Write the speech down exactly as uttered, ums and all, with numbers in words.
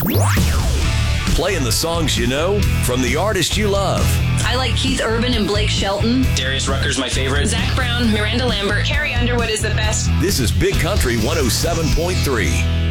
Playing the songs you know from the artist you love. I like Keith Urban and Blake Shelton. Darius Rucker's my favorite. Zach Brown, Miranda Lambert. Carrie Underwood is the best. This is Big Country one oh seven point three.